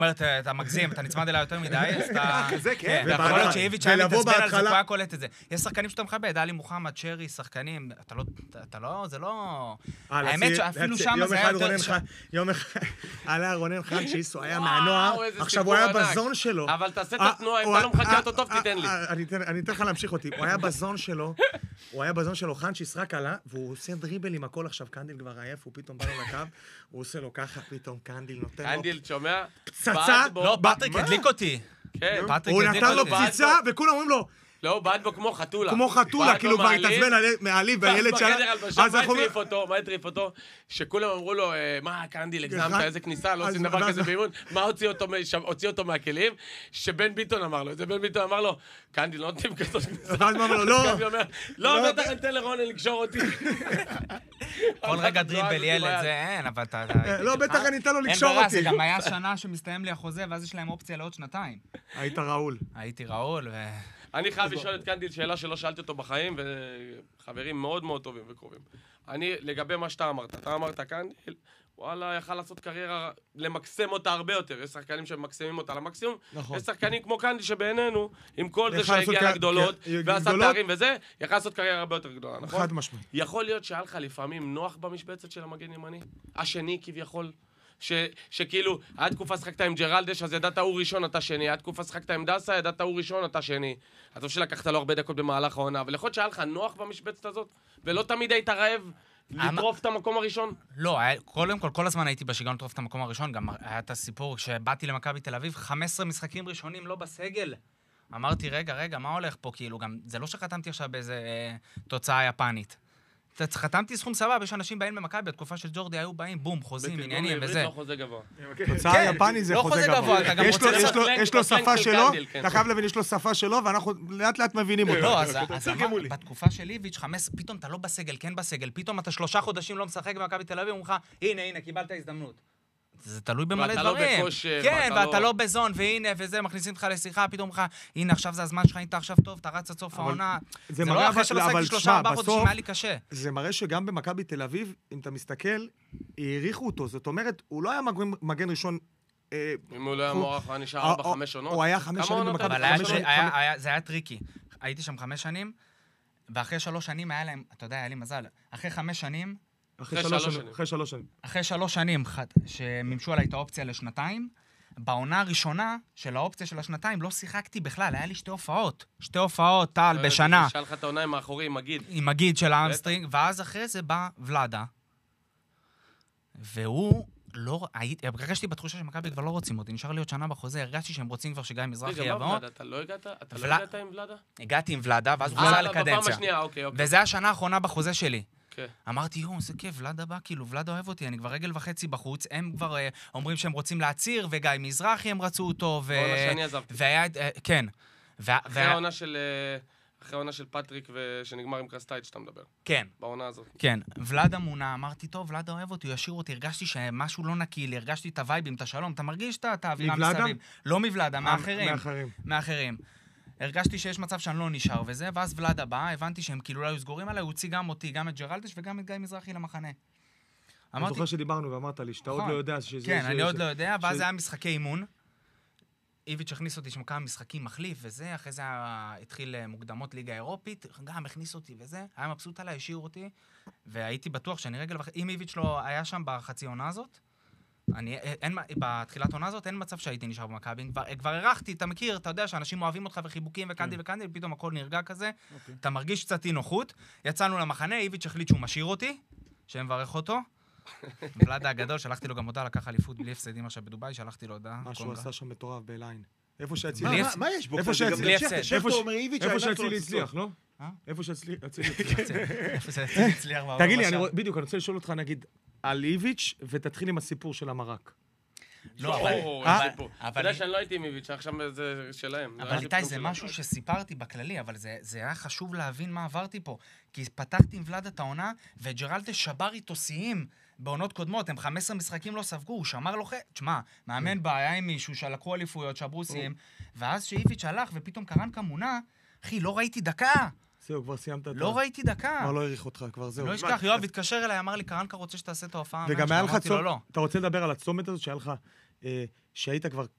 אתה מגזים, אתה נצמד אליה יותר מדי, אז אתה... זה כן. יכול להיות שאיביץ' היה מתעצבן על זה, הוא היה קולט את זה. יש שחקנים שאתה מכבד, עלי מוחמד, שרי, שחקנים, אתה לא, זה לא... האמת שאפילו שם זה היה יותר... יום אחד, עלה רונן חן שיסו היה מהנוער, עכשיו הוא היה בזון שלו. אבל תעשה את התנועה, אם אתה לא מחכה אותו טוב, תיתן לי. אני אתן לך להמשיך אותי. הוא היה בזון שלו, חן שיסרק עלה, והוא עושה דריבל עם הכל עכשיו, קנדיל כבר עייף, הוא פתאום בא לו לקו, הוא עושה לו ככה, פתאום קנדיל נותן לו... קנדיל, שומע? פצצה. לא, פטריק הדליק אותי. כן. הוא נתן לו פציצה, וכולם אומרים לו... לא, הוא בעט בו כמו חתולה. כמו חתולה, כאילו כבר התעצבן מעליב, והילד שלה... מה הטריף אותו? שכולם אמרו לו, מה, קנדיל, הגזמת, איזה כניסה, לא עושים דבר כזה באימון. מה הוציא אותו מהכלים? שבן ביטון אמר לו. בן ביטון אמר לו, קנדיל, לא נותנים כזאת כניסה. ואז מה אמר לו, לא. לא, בטח ניתן לרונן לקשור אותי. כל רגע דריבל ילד, זה אין, אבל אתה... לא, בטח אני אתן לו לקשור אין ברע, אותי. זה גם היה שנה שמסתיים לי החוזה, ואז יש להם אופציה לעוד שנתיים. היית ראול. הייתי ראול, אני חייב לשאול את קנדיל שאלה שלא שאלתי אותו בחיים, וחברים מאוד מאוד טובים וקרובים. אני, לגבי מה שאתה אמרת, אתה אמרת קנדיל, וואלה, יכל לעשות קריירה, למקסם אותה הרבה יותר. יש שחקנים שמקסמים אותה למקסימום. נכון. יש שחקנים כמו קנדיל שבעינינו, עם כל זה שהגיע לגדולות, ועשה תארים וזה, יכל לעשות קריירה הרבה יותר גדולה, נכון? חד משמעית. יכול להיות שהיה לך לפעמים נוח במשבצת של המגן ימני? השני כביכול? שכאילו, היה תקופה שחקת עם ג'רלדש, אז ידעת הוא ראשון, אתה שני. היה תקופה שחקת עם דסה, ידעת הוא ראשון, אתה שני. אז טוב שלקחת לו הרבה דקות במהלך העונה, אבל יכול להיות שהיה לך נוח במשבצת הזאת, ולא תמיד היית רעב לטרוף את המקום הראשון? לא, קודם כל הזמן הייתי בשיגעון לטרוף את המקום הראשון, גם היה את הסיפור, כשבאתי למכבי תל אביב, 15 משחקים ראשונים לא בסגל. אמרתי, רגע, מה הולך פה? כאילו, גם, זה לא שחתמתי עכשיו באיזה תוצאה יפנית. חתמתי סכום סבבה, יש אנשים באים למכבי, בתקופה של ג'ורדי היו באים, בום, חוזים, עניינים וזה. לא חוזה גבוה. תוצאה יפני זה חוזה גבוה. אתה גם רוצה יש לו שפה שלו, אתה חייב להבין, יש לו שפה שלו, ואנחנו לאט לאט מבינים אותו. לא, אז בתקופה של איביץ', פתאום אתה לא בסגל, כן בסגל, פתאום אתה 3 חודשים לא משחק במכבי תל אביב, אומרים לך, הנה, קיבלת הזדמנות. זה תלוי במלא דברים. כן, ואתה לא בזון, והנה, וזה, מכניסים אותך לשיחה, פתאום לך, הנה, עכשיו זה הזמן שלך, אתה עכשיו טוב, אתה רץ עד סוף העונה. זה לא אחרי שלא עסקתי 3-4 חודשים, היה לי קשה. זה מראה שגם במכבי תל אביב, אם אתה מסתכל, העריכו אותו. זאת אומרת, הוא לא היה מגן ראשון... אם הוא לא היה מוערך, הוא היה נשאר 4-5 עונות. הוא היה 5 שנים במכבי. זה היה טריקי. הייתי שם 5 שנים, ואחרי 3 שנים היה להם, אתה יודע, היה לי מזל. אחרי 5 שנים, אחרי 3 שנים שממשו עליי את האופציה לשנתיים, בעונה הראשונה של האופציה של השנתיים לא שיחקתי בכלל, היה לי 2 הופעות, טל, בשנה. שאל לך את העונה עם האחורי, עם מגיד. עם מגיד של האמסטרינג, ואז אחרי זה בא ולדה. והוא לא... הרגשתי בתחושה שמכבי כבר לא רוצים אותי, נשאר לי עוד שנה בחוזה, הרגשתי שהם רוצים כבר שגיא מזרחי יבוא. אתה לא הגעת עם ולדה? הגעתי עם ולדה, ואז הוא חזר לקדנציה. בפעם השנייה, אוקיי. וזה השנה האחרונה בחוזה שלי. Okay. אמרתי, זה כיף, ולדה בא, כאילו, ולדה אוהב אותי, אני כבר רגל וחצי בחוץ, הם כבר אומרים שהם רוצים להציר, וגיא מזרחי הם רצו אותו, בעונה שאני עזבתי. כן. אחרי העונה של פטריק שנגמר עם קרסטייט שאתה מדבר. כן. בעונה הזאת. כן. ולדה מונה, אמרתי, טוב, ולדה אוהב אותי, הוא ישאיר אותי, הרגשתי שמשהו לא נקי לי, הרגשתי את הווייבים, את השלום, אתה מרגיש את האווירה מסביב. לא מוולדה, מאחרים. הרגשתי שיש מצב שאני לא נשאר וזה, ואז ולדה בא, הבנתי שהם כאילו לא היו סגורים עליי, הוא הוציא גם אותי, גם את ג'רלדש וגם את גיא מזרחי למחנה. אני זוכר שדיברנו ואמרת לי, שאתה עוד לא יודע שזה... כן, אני עוד לא יודע, ואז היה משחקי אימון. איביץ' הכניס אותי שם כמה משחקים מחליף וזה, אחרי זה התחיל מוקדמות ליגה אירופית, גם הכניס אותי וזה, היה מבסוט עליי, השאיר אותי, והייתי בטוח שאני רגל אם איביץ' לא היה שם בחצי עונה הזאת, בתחילת עונה הזאת אין מצב שהייתי נשאר במכבי, כבר ערכתי, אתה מכיר, אתה יודע שאנשים אוהבים אותך וחיבוקים וקנדיל, פתאום הכל נרגע כזה, אתה מרגיש קצת אי נוחות, יצאנו למחנה, איביץ' החליט שהוא משאיר אותי, שמברך אותו, ולדה הגדול, שלחתי לו גם הודעה, לקח אליפות בלי הפסדים עכשיו בדוביי, שלחתי לו הודעה. מה שהוא עשה שם מטורף בליין. איפה שהצילי... מה יש בו? איפה שהצילי הצליח, לא? איפה שהצילי הצליח. תגיד לי, בדיוק, אני רוצה לשאול אותך, נגיד, על איביץ' ותתחיל עם הסיפור של המרק. לא, אתה יודע שאני לא הייתי עם איביץ', עכשיו זה שלהם. אבל איתי, זה משהו שסיפרתי בכללי, אבל זה היה חשוב להבין מה עברתי פה. כי פתחתי עם ולדה את העונה, וג'רלדש שבר איתו שיאים בעונות קודמות, הם 15 משחקים לא ספגו, הוא שמר לו תשמע, מאמן בעיה עם מישהו שלקחו אליפויות, שברו שיאים, ואז שאיביץ' הלך ופתאום קרנקה מונה, אחי, לא ראיתי דקה. זהו, כבר סיימת את... לא ראיתי דקה. כבר לא העריך אותך, כבר זהו. לא אשכח, יואב התקשר אליי, אמר לי, קרנקה רוצה שתעשה את ההופעה. וגם היה לך צומת, אתה רוצה לדבר על הצומת הזאת שהיה לך, שהיית כבר